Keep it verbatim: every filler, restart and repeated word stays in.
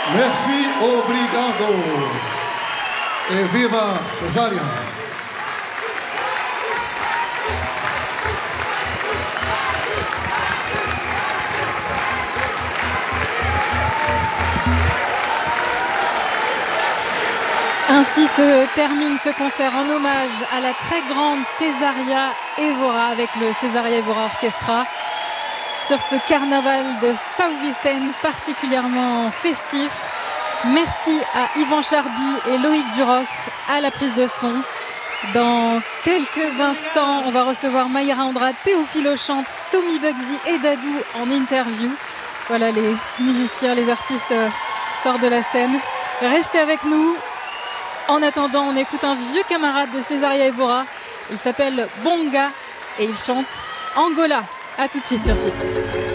Merci, obrigado. Et viva Cesaria. Ainsi se termine ce concert en hommage à la très grande Cesaria Évora avec le Cesaria Évora Orchestra sur ce carnaval de São Vicente particulièrement festif. Merci à Yvan Charby et Loïc Duros à la prise de son. Dans quelques instants, on va recevoir Mayra Andrade, Théophile Chante, Stomy Bugsy et Dadou en interview. Voilà, les musiciens, les artistes sortent de la scène. Restez avec nous. En attendant, on écoute un vieux camarade de Cesaria Évora. Il s'appelle Bonga et il chante Angola. A tout de suite sur F I P.